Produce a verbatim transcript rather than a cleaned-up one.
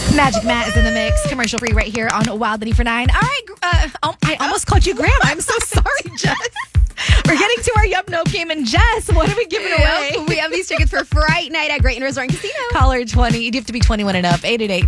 Magic Matt is in the mix, commercial free right here on Wild ninety-four point nine. All right, uh, oh, I almost called you Graham. I'm so sorry, Jess. We're getting to our Yup Nope game, and Jess, what are we giving away? Yep, we have these tickets for Fright Night at Great and Resort and Casino. Caller twenty. You do have to be twenty-one and up. eight eight eight